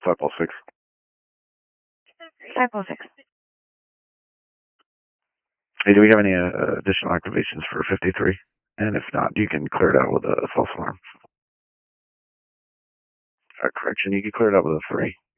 5+6. 5+6. Hey, do we have any additional activations for 53? And if not, you can clear it out with a false alarm. Correction, you can clear it out with a 3.